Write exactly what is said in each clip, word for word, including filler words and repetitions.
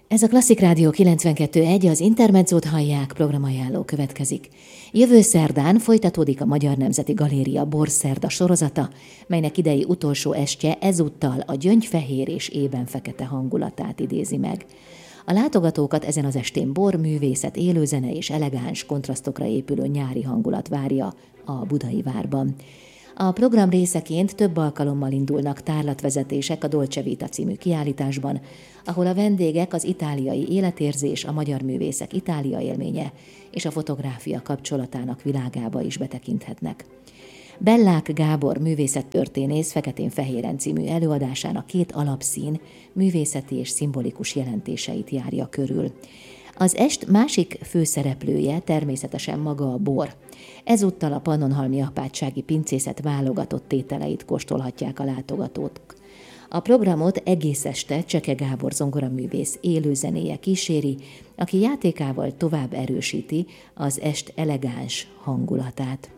Ez a Klasszik Rádió kilencvenkettő pont egy, az Intermedzót hallják, programajánló következik. Jövő szerdán folytatódik a Magyar Nemzeti Galéria Borszerda sorozata, melynek idei utolsó estje ezúttal a gyöngyfehér és ében fekete hangulatát idézi meg. A látogatókat ezen az estén bor, művészet, élőzene és elegáns kontrasztokra épülő nyári hangulat várja a Budai Várban. A program részeként több alkalommal indulnak tárlatvezetések a Dolce Vita című kiállításban, ahol a vendégek az itáliai életérzés, a magyar művészek Itália élménye és a fotográfia kapcsolatának világába is betekinthetnek. Bellák Gábor művészettörténész Feketén-fehéren című előadásának két alapszín művészeti és szimbolikus jelentéseit járja körül. Az est másik főszereplője természetesen maga a bor. Ezúttal a Pannonhalmi apátsági pincészet válogatott tételeit kóstolhatják a látogatók. A programot egész este Cseke Gábor zongoraművész élőzenéje kíséri, aki játékával tovább erősíti az est elegáns hangulatát.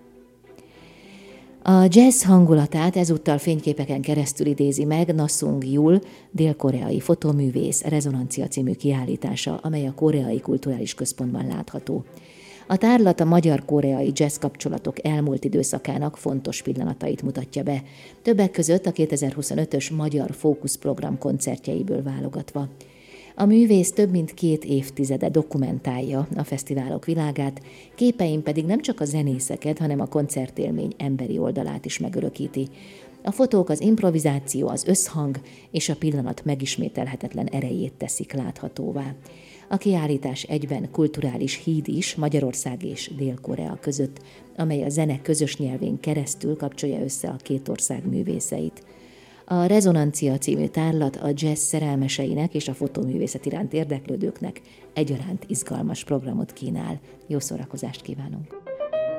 A jazz hangulatát ezúttal fényképeken keresztül idézi meg Na Sung Jul, dél-koreai fotoművész Rezonancia című kiállítása, amely a Koreai Kulturális Központban látható. A tárlat a magyar-koreai jazz kapcsolatok elmúlt időszakának fontos pillanatait mutatja be, többek között a kétezer-huszonötös Magyar Fókuszprogram koncertjeiből válogatva. A művész több mint két évtizede dokumentálja a fesztiválok világát, képein pedig nem csak a zenészeket, hanem a koncertélmény emberi oldalát is megörökíti. A fotók az improvizáció, az összhang és a pillanat megismételhetetlen erejét teszik láthatóvá. A kiállítás egyben kulturális híd is Magyarország és Dél-Korea között, amely a zene közös nyelvén keresztül kapcsolja össze a két ország művészeit. A Rezonancia című tárlat a jazz szerelmeseinek és a fotóművészet iránt érdeklődőknek egyaránt izgalmas programot kínál. Jó szórakozást kívánunk!